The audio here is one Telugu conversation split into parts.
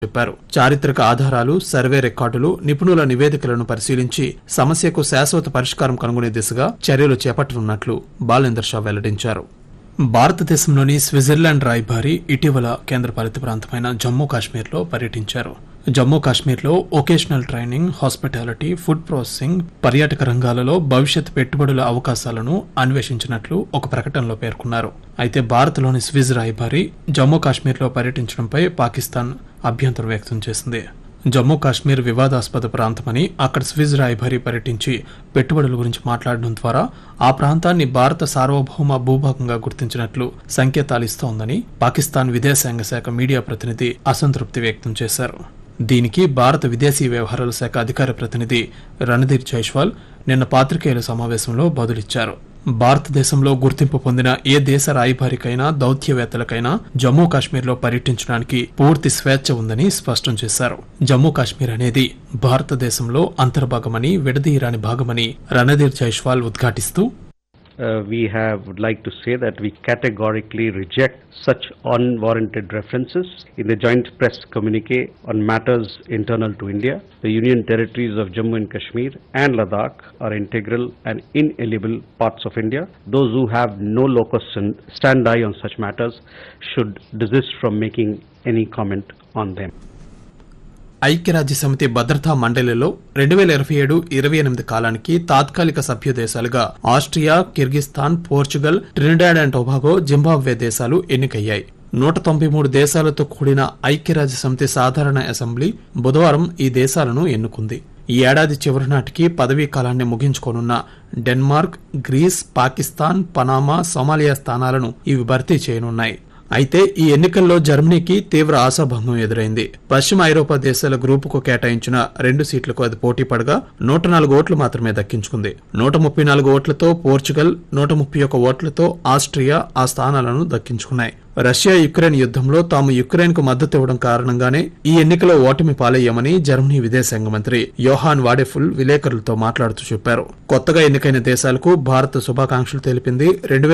చెప్పారు. చారిత్రక ఆధారాలు, సర్వే రికార్డులు, నిపుణుల నివేదికలను పరిశీలించి సమస్యకు శాశ్వత పరిష్కారం కనుగొనే దిశగా చర్యలు చేపట్టనున్నట్లు బాలేందర్ షా వెల్లడించారు. భారతదేశంలోని స్విట్జర్లాండ్ రాయబారి ఇటీవల కేంద్రపాలిత ప్రాంతమైన జమ్మూ కాశ్మీర్లో పర్యటించారు. జమ్మూ కాశ్మీర్లో vocational training, hospitality, food processing, పర్యాటక రంగాలలో భవిష్యత్ పెట్టుబడుల అవకాశాలను అన్వేషించినట్లు ఒక ప్రకటనలో పేర్కొన్నారు. అయితే భారత్లోని స్విజ్ రాయబారి జమ్మూ కాశ్మీర్లో పర్యటించడంపై పాకిస్తాన్ అభ్యంతరం వ్యక్తం చేసింది. జమ్మూ కాశ్మీర్ వివాదాస్పద ప్రాంతమని అక్కడ స్విజ్ రాయబారి పర్యటించి పెట్టుబడుల గురించి మాట్లాడడం ద్వారా ఆ ప్రాంతాన్ని భారత సార్వభౌమ భూభాగంగా గుర్తించినట్లు సంకేతాలిస్తోందని పాకిస్తాన్ విదేశాంగ శాఖ మీడియా ప్రతినిధి అసంతృప్తి వ్యక్తం చేశారు. దీనికి భారత విదేశీ వ్యవహారాల శాఖ అధికార ప్రతినిధి రణధీర్ జైస్వాల్ నిన్న పాత్రికేయుల సమావేశంలో బదులిచ్చారు. భారతదేశంలో గుర్తింపు పొందిన ఏ దేశ రాయబారికైనా దౌత్యవేత్తలకైనా జమ్మూ కాశ్మీర్లో పర్యటించడానికి పూర్తి స్వేచ్ఛ ఉందని స్పష్టం చేశారు. జమ్మూ కాశ్మీర్ అనేది భారతదేశంలో అంతర్భాగమని, విడదీయరాని భాగమని Randhir Jaiswal ఉద్ఘాటిస్తూ, we would like to say that we categorically reject such unwarranted references in the joint press communique on matters internal to India. The Union territories of Jammu and Kashmir and Ladakh are integral and inalienable parts of India. Those who have no locus standi on such matters should desist from making any comment on them. ఐక్యరాజ్యసమితి భద్రతా మండలిలో 2027-28 కాలానికి తాత్కాలిక సభ్య దేశాలుగా Austria, Kyrgyzstan, Portugal, Trinidad and Tobago, Zimbabwe దేశాలు ఎన్నికయ్యాయి. 193 దేశాలతో కూడిన ఐక్యరాజ్యసమితి సాధారణ అసెంబ్లీ బుధవారం ఈ దేశాలను ఎన్నుకుంది. ఈ ఏడాది చివరి నాటికి పదవీ కాలాన్ని ముగించుకోనున్న Denmark, grace, Pakistan, Panama, Somalia స్థానాలను ఇవి భర్తీ చేయనున్నాయి. అయితే ఈ ఎన్నికల్లో జర్మనీకి తీవ్ర ఆశాభంగం ఎదురైంది. పశ్చిమ ఐరోపా దేశాల గ్రూపుకు కేటాయించిన 2 సీట్లకు అది పోటీ పడగా 104 ఓట్లు మాత్రమే దక్కించుకుంది. 134 ఓట్లతో పోర్చుగల్, 131 ఓట్లతో ఆస్ట్రియా ఆ స్థానాలను దక్కించుకున్నాయి. రష్యా యుక్రెయిన్ యుద్దంలో తాము యుక్రెయిన్ కు మద్దతు ఇవ్వడం కారణంగానే ఈ ఎన్నికలో ఓటమి పాలయ్యామని జర్మనీ విదేశాంగ మంత్రి యోహాన్ వాడెఫుల్ విలేకరులతో మాట్లాడుతూ చెప్పారు. కొత్తగా ఎన్నికైన దేశాలకు భారత్ శుభాకాంక్షలు తెలిపింది.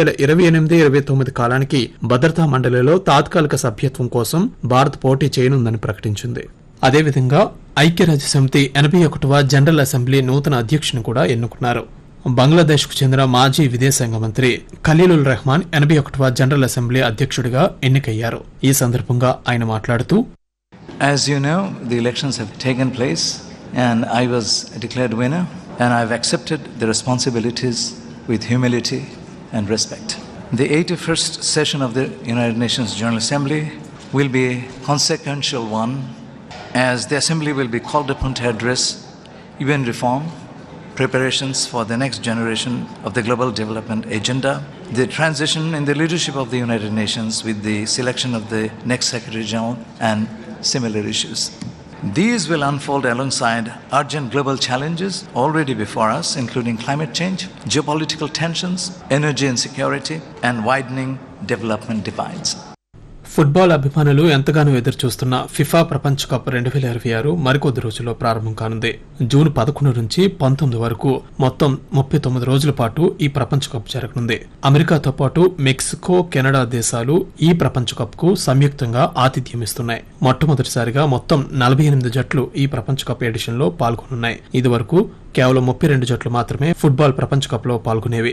2028-29 కాలానికి భద్రతా మండలిలో తాత్కాలిక సభ్యత్వం కోసం భారత్ పోటీ చేయనుందని ప్రకటించింది. అదేవిధంగా ఐక్యరాజ్యసమితి 81వ జనరల్ అసెంబ్లీ నూతన అధ్యక్షుని కూడా ఎన్నుకున్నారు. బంగ్లాదేశ్ కు చెందిన మాజీ విదేశాంగ మంత్రి ఖలీలుల్ రెహమాన్ 81వ జనరల్ అసెంబ్లీ అధ్యక్షుడిగా ఎన్నికయ్యారు. ఈ సందర్భంగా ఆయన మాట్లాడుతూ, As you know, the elections have taken place and I was declared winner and I've accepted the responsibilities with humility and respect. The 81st session of the United Nations General Assembly will be a consequential one as the Assembly will be called upon to address UN reform, preparations for the next generation of the global development agenda, the transition in the leadership of the United Nations with the selection of the next Secretary General and similar issues. These will unfold alongside urgent global challenges already before us, including climate change, geopolitical tensions, energy insecurity, and widening development divides. Football అభిమానులు ఎంతగానో ఎదురుచూస్తున్న ఫిఫా ప్రపంచ కప్ 2026 మరికొద్ది రోజుల్లో ప్రారంభం కానుంది. జూన్ 11 నుంచి 19 వరకు మొత్తం 39 రోజుల పాటు ఈ ప్రపంచ కప్ జరగనుంది. అమెరికాతో పాటు మెక్సికో, కెనడా దేశాలు ఈ ప్రపంచ కప్ కు సంయుక్తంగా ఆతిథ్యమిస్తున్నాయి. మొట్టమొదటిసారిగా మొత్తం 48 జట్లు ఈ ప్రపంచ కప్ ఎడిషన్ లో పాల్గొనున్నాయి. ఇదివరకు కేవలం 32 జట్లు మాత్రమే ఫుట్బాల్ ప్రపంచ కప్ లో పాల్గొనేవి.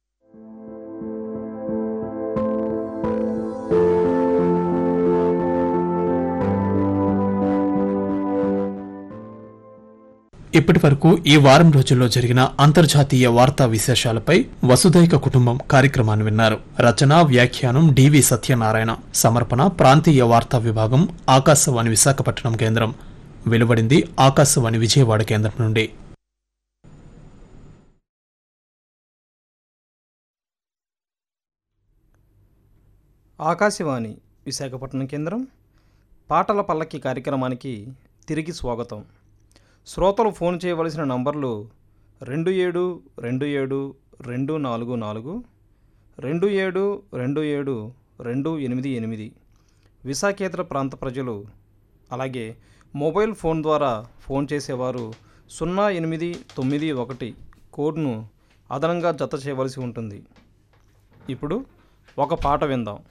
ఇప్పటి వరకు ఈ వారం రోజుల్లో జరిగిన అంతర్జాతీయ వార్తా విశేషాలపై వసుధైక కుటుంబం కార్యక్రమాన్ని విన్నారు. రచన, వ్యాఖ్యానం డివి సత్యనారాయణ. సమర్పణ ప్రాంతీయ వార్తా విభాగం, ఆకాశవాణి విశాఖపట్నం కేంద్రం. వెలువడింది ఆకాశవాణి విజయవాడ కేంద్రం నుండి. ఆకాశవాణి విశాఖపట్నం కేంద్రం పాటల పల్లకి కార్యక్రమానికి తిరిగి స్వాగతం. శ్రోతలు ఫోన్ చేయవలసిన నంబర్లు 2727-244 2727-288. విశాఖేతర ప్రాంత ప్రజలు అలాగే మొబైల్ ఫోన్ ద్వారా ఫోన్ చేసేవారు 0891 కోడ్ను అదనంగా జత చేయవలసి ఉంటుంది. ఇప్పుడు ఒక పాట విందాం.